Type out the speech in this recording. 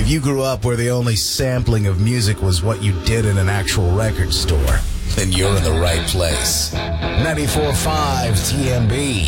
If you grew up where the only sampling of music was what you did in an actual record store, then you're in the right place. 94.5 TMB.